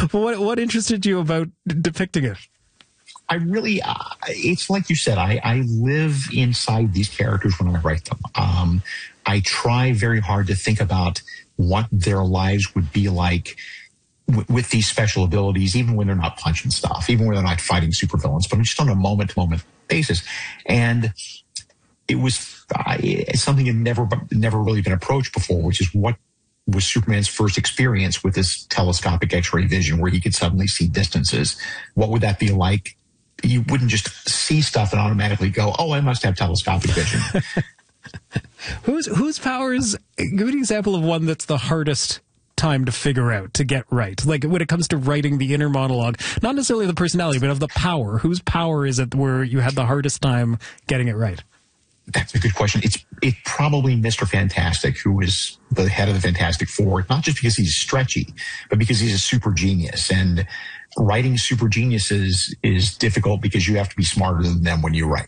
What interested you about depicting it? I really, it's like you said, I live inside these characters when I write them. I try very hard to think about what their lives would be like with these special abilities, even when they're not punching stuff, even when they're not fighting supervillains, but just on a moment-to-moment basis. And it was something that never really been approached before, which is what was Superman's first experience with this telescopic X-ray vision where he could suddenly see distances. What would that be like? You wouldn't just see stuff and automatically go, oh, I must have telescopic vision. Whose powers? Give me an example of one that's the hardest time to figure out, to get right. Like when it comes to writing the inner monologue, not necessarily the personality, but of the power. Whose power is it where you had the hardest time getting it right? That's a good question. It's probably Mr. Fantastic, who is the head of the Fantastic Four, not just because he's stretchy, but because he's a super genius. And writing super geniuses is difficult because you have to be smarter than them when you write.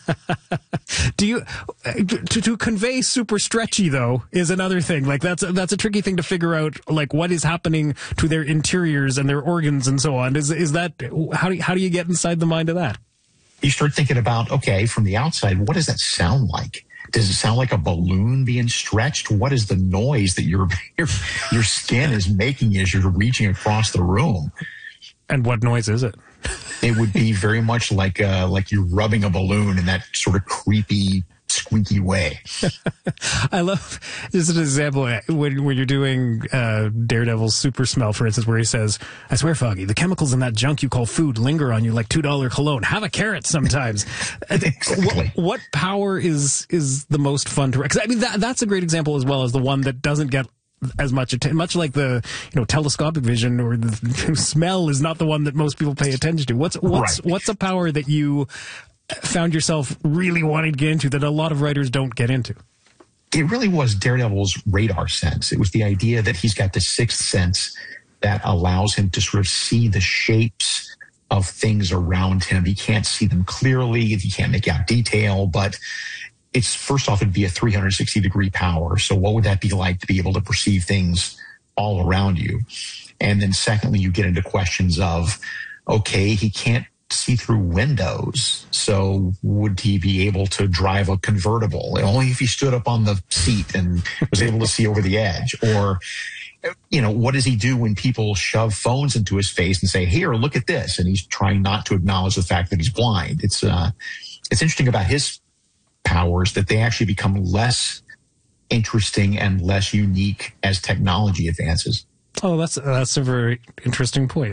Do you to convey super stretchy though is another thing. Like that's a tricky thing to figure out. Like what is happening to their interiors and their organs and so on. Is that how do you get inside the mind of that? You start thinking about, okay, from the outside, what does that sound like? Does it sound like a balloon being stretched? What is the noise that your skin is making as you're reaching across the room? And what noise is it? It would be very much like you're rubbing a balloon in that sort of creepy, squeaky way. I love, this is an example, when you're doing Daredevil's super smell, for instance, where he says, I swear, Foggy, the chemicals in that junk you call food linger on you like $2 cologne. Have a carrot sometimes. Exactly. What power is the most fun to write? 'Cause I mean, that's a great example as well as the one that doesn't get as much attention, much like the telescopic vision or the smell is not the one that most people pay attention to. What's a power that you found yourself really wanting to get into that a lot of writers don't get into? It really was Daredevil's radar sense. It was the idea that he's got the sixth sense that allows him to sort of see the shapes of things around him. He can't see them clearly. He can't make out detail, but it's first off, it'd be a 360-degree power. So what would that be like to be able to perceive things all around you? And then secondly, you get into questions of, okay, he can't see through windows. So would he be able to drive a convertible? Only if he stood up on the seat and was able to see over the edge. Or, what does he do when people shove phones into his face and say, here, look at this? And he's trying not to acknowledge the fact that he's blind. It's interesting about his powers that they actually become less interesting and less unique as technology advances. Oh, that's a very interesting point.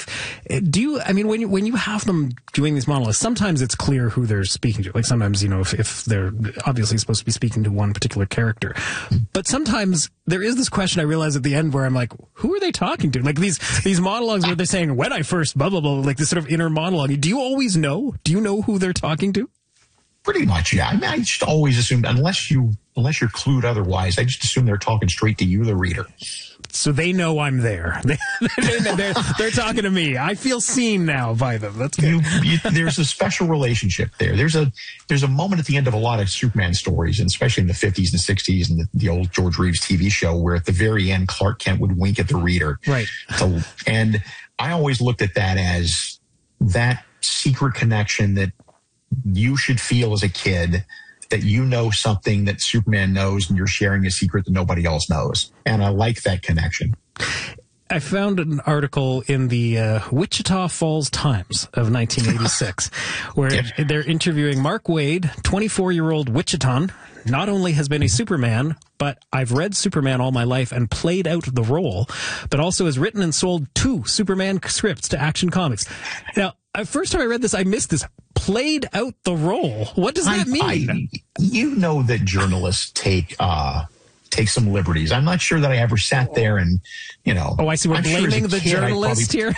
When you have them doing these monologues, sometimes it's clear who they're speaking to. Like sometimes, if they're obviously supposed to be speaking to one particular character, but sometimes there is this question I realize at the end where I'm like, who are they talking to? Like these monologues where they're saying, when I first blah, blah, blah, like this sort of inner monologue. Do you always know? Do you know who they're talking to? Pretty much, yeah. I mean, I just always assume, unless you're clued otherwise, I just assume they're talking straight to you, the reader. So they know I'm there. They're talking to me. I feel seen now by them. That's good. There's a special relationship there. There's a moment at the end of a lot of Superman stories, and especially in the 50s and 60s and the old George Reeves TV show, where at the very end, Clark Kent would wink at the reader. Right. And I always looked at that as that secret connection that you should feel as a kid, that you know something that Superman knows and you're sharing a secret that nobody else knows. And I like that connection. I found an article in the Wichita Falls Times of 1986 where they're interviewing Mark Waid, 24-year-old Wichitan. Not only has been a Superman, but I've read Superman all my life and played out the role, but also has written and sold 2 Superman scripts to Action Comics. Now, first time I read this, I missed this. Played out the role. What does that mean? You know that journalists take some liberties. I'm not sure that I ever sat there and, Oh, I see. We're blaming the journalist here.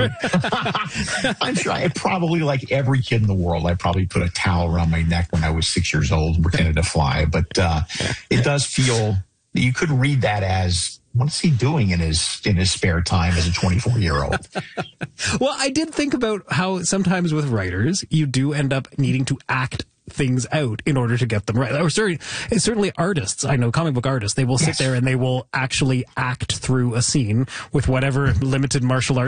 I'm sure I probably, like every kid in the world, I probably put a towel around my neck when I was 6 years old and pretended to fly. But it does feel, you could read that as, what is he doing in his spare time as a 24-year-old? Well, I did think about how sometimes with writers, you do end up needing to act things out in order to get them right. Or certainly artists. I know comic book artists, they will sit there and they will actually act through a scene with whatever limited martial arts